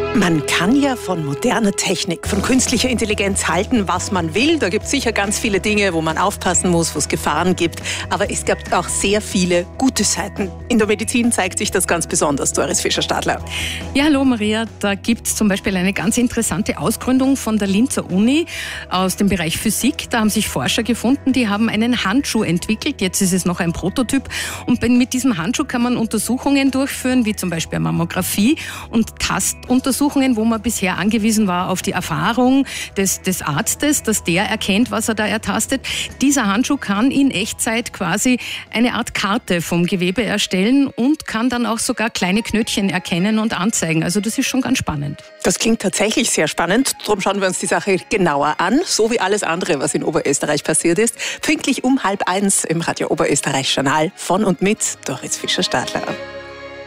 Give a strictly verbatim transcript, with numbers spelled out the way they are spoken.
Man kann ja von moderner Technik, von künstlicher Intelligenz halten, was man will. Da gibt es sicher ganz viele Dinge, wo man aufpassen muss, wo es Gefahren gibt. Aber es gibt auch sehr viele gute Seiten. In der Medizin zeigt sich das ganz besonders, Doris Fischer-Stadler. Ja, hallo Maria. Da gibt es zum Beispiel eine ganz interessante Ausgründung von der Linzer Uni aus dem Bereich Physik. Da haben sich Forscher gefunden, die haben einen Handschuh entwickelt. Jetzt ist es noch ein Prototyp. Und mit diesem Handschuh kann man Untersuchungen durchführen, wie zum Beispiel Mammographie und Tastuntersuchungen, wo man bisher angewiesen war auf die Erfahrung des, des Arztes, dass der erkennt, was er da ertastet. Dieser Handschuh kann in Echtzeit quasi eine Art Karte vom Gewebe erstellen und kann dann auch sogar kleine Knötchen erkennen und anzeigen. Also das ist schon ganz spannend. Das klingt tatsächlich sehr spannend. Darum schauen wir uns die Sache genauer an, so wie alles andere, was in Oberösterreich passiert ist. Pünktlich um halb eins im Radio Oberösterreich Journal von und mit Doris Fischer-Stadler.